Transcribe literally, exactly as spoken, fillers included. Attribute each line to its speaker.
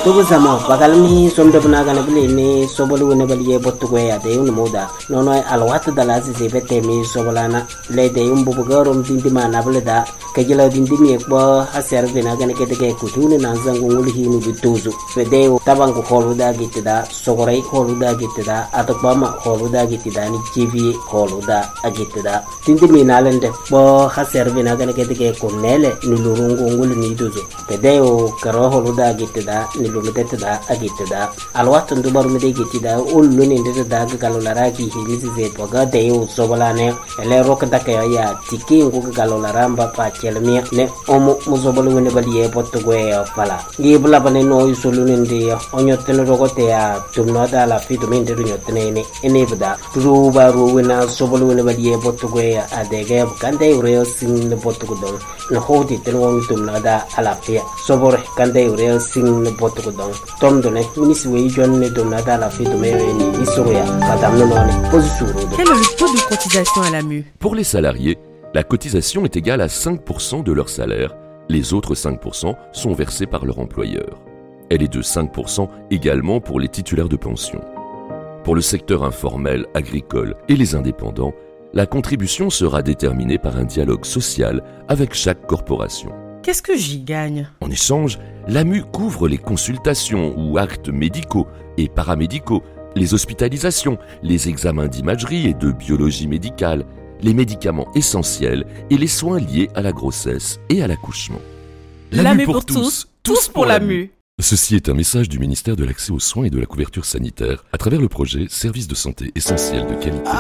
Speaker 1: tugu samo bagalmi somdo bunaga na bili ni sobolu ne bali bottu go ya de un moda nono alwat dala si bete mi sobolana le de un bubu garom dindi mana bulda kajila dindi mi ko haser binaga ne kete ke kutune na zangu ngul hinu bituzu fede tabangu holuda gitida sogorai holuda gitida atokbama holuda gitida ni jivi holuda agitida dindi mi nalende bo haser binaga ne kete ke konele ni lurungu ngul ni duzu fede o karo holuda gitida ni lumedetida agitida alwat ndubar mede gitida ullu ni ndeda galolara ki hilisi ze boga de o sobolane ele rokda ka ya tiki ngu galolara mba pa chelmia ne omo muzobolu ne baliye potgo ya fala ngibla bane no isolu ndi onyotene rogote ya tumno da la fitu mende nyotene ne enebda ruba ruwena sobolu ne baliye potgo ya adege kande ureo sing ne potgo do no hodi tenwo tumno da ala fia sobore kande ureo sing ne potgo do tomdo ne minisi we jon ne tumno da la fitu me ni isoya kadamno no ne posuru.
Speaker 2: Quel est le taux de cotisation à l'A M U?
Speaker 3: Pour les salariés, la cotisation est égale à cinq pour cent de leur salaire. Les autres cinq pour cent sont versés par leur employeur. Elle est de cinq pour cent également pour les titulaires de pension. Pour le secteur informel, agricole et les indépendants, la contribution sera déterminée par un dialogue social avec chaque corporation.
Speaker 2: Qu'est-ce que j'y gagne?
Speaker 3: En échange, l'A M U couvre les consultations ou actes médicaux et paramédicaux, les hospitalisations, les examens d'imagerie et de biologie médicale, les médicaments essentiels et les soins liés à la grossesse et à l'accouchement.
Speaker 2: L'A M U pour tous, tous pour l'A M U.
Speaker 3: Ceci est un message du ministère de l'Accès aux soins et de la couverture sanitaire à travers le projet Services de santé essentiels de qualité.